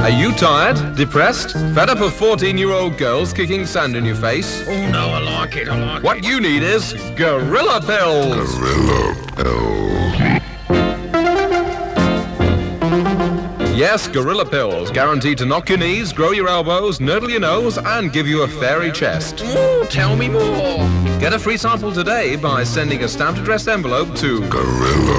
Are you tired, depressed, fed up of 14-year-old girls kicking sand in your face? Oh no, I like it. What you need is Gorilla Pills. Gorilla Pills. Yes, Gorilla Pills, guaranteed to knock your knees, grow your elbows, nurdle your nose, and give you a fairy chest. Ooh, tell me more. Get a free sample today by sending a stamped addressed envelope to Gorilla